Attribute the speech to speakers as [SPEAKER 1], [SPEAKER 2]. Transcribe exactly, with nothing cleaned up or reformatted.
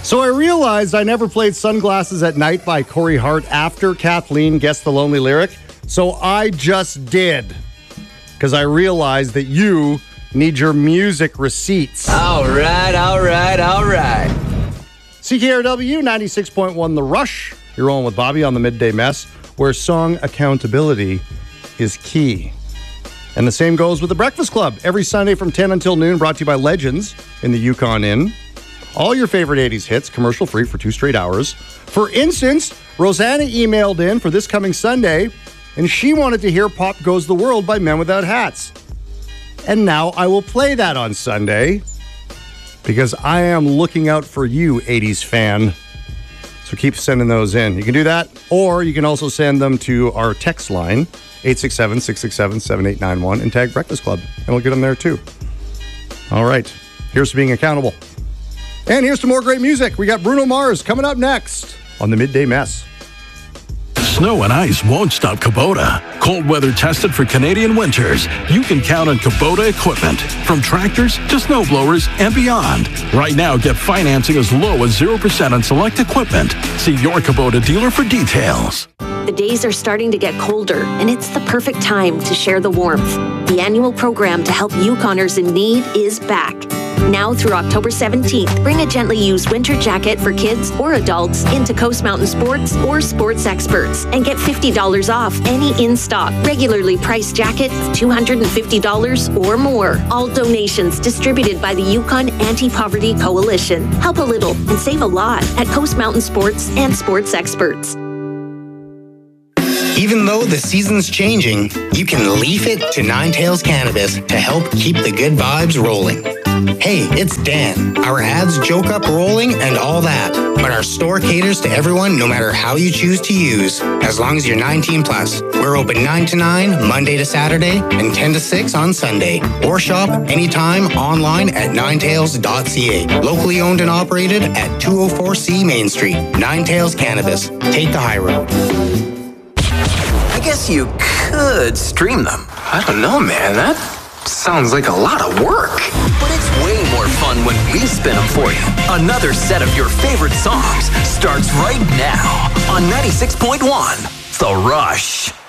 [SPEAKER 1] So I realized I never played Sunglasses at Night by Corey Hart after Kathleen guessed the lonely lyric. So I just did. Because I realized that you need your music receipts.
[SPEAKER 2] All right, all right, all right.
[SPEAKER 1] C K R W ninety-six point one The Rush. You're rolling with Bobby on the Midday Mess, where song accountability is key. And the same goes with the Breakfast Club. Every Sunday from ten until noon, brought to you by Legends in the Yukon Inn. All your favorite eighties hits, commercial-free for two straight hours. For instance, Rosanna emailed in for this coming Sunday, and she wanted to hear Pop Goes the World by Men Without Hats. And now I will play that on Sunday, because I am looking out for you, eighties fan. So keep sending those in. You can do that, or you can also send them to our text line, eight six seven, six six seven, seven eight nine one, and tag Breakfast Club, and we'll get them there too. All right, here's to being accountable. And here's to more great music. We got Bruno Mars coming up next on the Midday Mess.
[SPEAKER 3] Snow and ice won't stop Kubota. Cold weather tested for Canadian winters. You can count on Kubota equipment, from tractors to snowblowers and beyond. Right now, get financing as low as zero percent on select equipment. See your Kubota dealer for details.
[SPEAKER 4] The days are starting to get colder, and it's the perfect time to share the warmth. The annual program to help Yukoners in need is back. Now through October seventeenth, bring a gently used winter jacket for kids or adults into Coast Mountain Sports or Sports Experts and get fifty dollars off any in-stock, regularly priced jacket of two hundred fifty dollars or more. All donations distributed by the Yukon Anti-Poverty Coalition. Help a little and save a lot at Coast Mountain Sports and Sports Experts.
[SPEAKER 5] Even though the season's changing, you can leaf it to Nine Tails Cannabis to help keep the good vibes rolling. Hey, it's Dan. Our ads joke up rolling and all that, but our store caters to everyone no matter how you choose to use, as long as you're nineteen plus. We're open nine to nine, Monday to Saturday, and ten to six on Sunday. Or shop anytime online at nine tails dot c a. Locally owned and operated at two oh four C Main Street. Nine Tails Cannabis. Take the high road.
[SPEAKER 2] I guess you could stream them. I don't know, man. That sounds like a lot of work. But it's way more fun when we spin them for you. Another set of your favorite songs starts right now on ninety-six point one The Rush.